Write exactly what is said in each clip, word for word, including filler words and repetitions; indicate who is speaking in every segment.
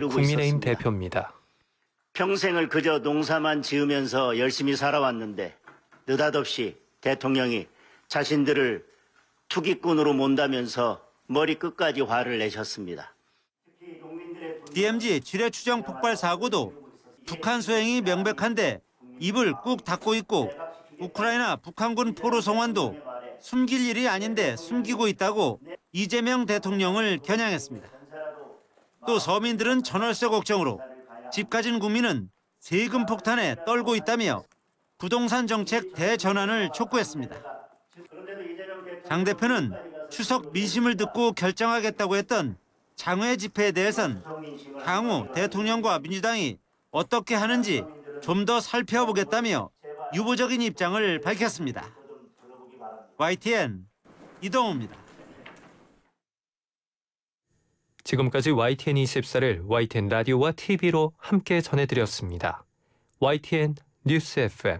Speaker 1: 이루고
Speaker 2: 국민의힘
Speaker 1: 있었습니다.
Speaker 2: 대표입니다.
Speaker 1: 평생을 그저 농사만 지으면서 열심히 살아왔는데 느닷없이 대통령이 자신들을 투기꾼으로 몬다면서 머리끝까지 화를 내셨습니다.
Speaker 3: 디엠지 지뢰 추정 폭발 사고도 북한 소행이 명백한데 입을 꾹 닫고 있고 우크라이나 북한군 포로 송환도 숨길 일이 아닌데 숨기고 있다고 이재명 대통령을 겨냥했습니다. 또 서민들은 전월세 걱정으로 집 가진 국민은 세금 폭탄에 떨고 있다며 부동산 정책 대전환을 촉구했습니다. 장 대표는 추석 민심을 듣고 결정하겠다고 했던 장외 집회에 대해선 향후 대통령과 민주당이 어떻게 하는지 좀 더 살펴보겠다며 유보적인 입장을 밝혔습니다. 와이티엔 이동호입니다.
Speaker 2: 지금까지 와이티엔 이십사를 와이티엔 라디오와 티비로 함께 전해드렸습니다. 와이티엔 뉴스 에프엠.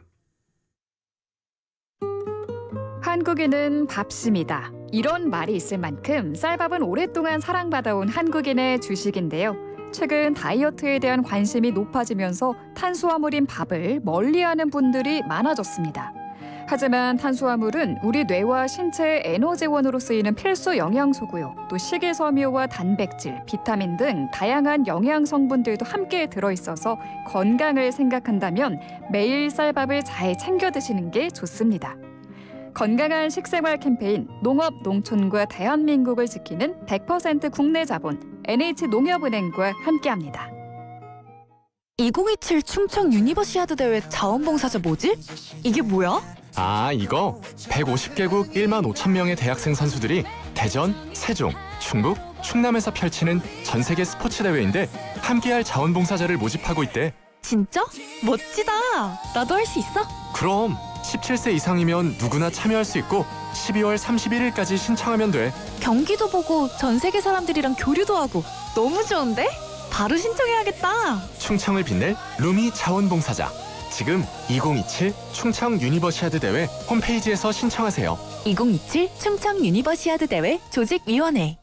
Speaker 4: 한국인은 밥심이다. 이런 말이 있을 만큼 쌀밥은 오랫동안 사랑받아온 한국인의 주식인데요. 최근 다이어트에 대한 관심이 높아지면서 탄수화물인 밥을 멀리하는 분들이 많아졌습니다. 하지만 탄수화물은 우리 뇌와 신체의 에너지원으로 쓰이는 필수 영양소고요. 또 식이섬유와 단백질, 비타민 등 다양한 영양 성분들도 함께 들어있어서 건강을 생각한다면 매일 쌀밥을 잘 챙겨 드시는 게 좋습니다. 건강한 식생활 캠페인 농업, 농촌과 대한민국을 지키는 백 퍼센트 국내 자본 엔에이치농협은행과 함께합니다.
Speaker 5: 이천이십칠 충청 유니버시아드 대회 자원봉사자 뭐지? 이게 뭐야?
Speaker 6: 아, 이거 백오십 개국 일만 오천 명의 대학생 선수들이 대전, 세종, 충북, 충남에서 펼치는 전 세계 스포츠 대회인데 함께할 자원봉사자를 모집하고 있대.
Speaker 5: 진짜? 멋지다. 나도 할 수 있어?
Speaker 6: 그럼 십칠 세 이상이면 누구나 참여할 수 있고 십이월 삼십일일까지 신청하면 돼.
Speaker 5: 경기도 보고 전 세계 사람들이랑 교류도 하고 너무 좋은데? 바로 신청해야겠다.
Speaker 6: 충청을 빛낼 루미 자원봉사자. 지금 이천이십칠 충청 유니버시아드 대회 홈페이지에서 신청하세요.
Speaker 5: 이천이십칠 충청 유니버시아드 대회 조직위원회.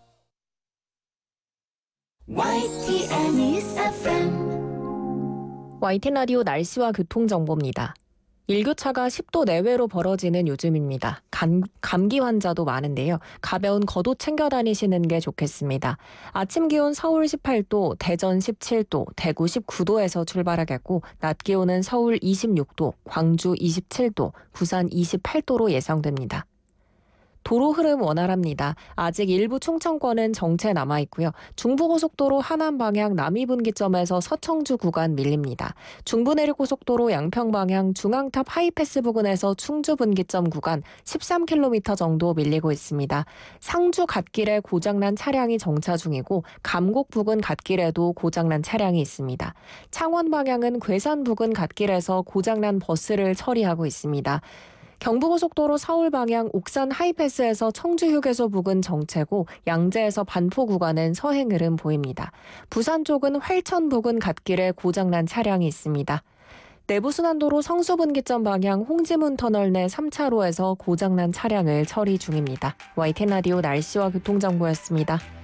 Speaker 7: 와이티엔 뉴스 에프엠.
Speaker 8: 와이티엔 라디오 날씨와 교통정보입니다. 일교차가 십 도 내외로 벌어지는 요즘입니다. 감, 감기 환자도 많은데요. 가벼운 겉옷 챙겨 다니시는 게 좋겠습니다. 아침 기온 서울 십팔 도, 대전 십칠 도, 대구 십구 도에서 출발하겠고 낮 기온은 서울 이십육 도, 광주 이십칠 도, 부산 이십팔 도로 예상됩니다. 도로 흐름 원활합니다. 아직 일부 충청권은 정체 남아있고요. 중부고속도로 하남 방향 남이분기점에서 서청주 구간 밀립니다. 중부내륙고속도로 양평 방향 중앙탑 하이패스 부근에서 충주분기점 구간 십삼 킬로미터 정도 밀리고 있습니다. 상주 갓길에 고장난 차량이 정차 중이고 감곡 부근 갓길에도 고장난 차량이 있습니다. 창원 방향은 괴산 부근 갓길에서 고장난 버스를 처리하고 있습니다. 경부고속도로 서울 방향 옥산 하이패스에서 청주휴게소 부근 정체고 양재에서 반포 구간은 서행 흐름 보입니다. 부산 쪽은 활천 부근 갓길에 고장난 차량이 있습니다. 내부순환도로 성수분기점 방향 홍지문 터널 내 삼 차로에서 고장난 차량을 처리 중입니다. 와이티엔 라디오 날씨와 교통정보였습니다.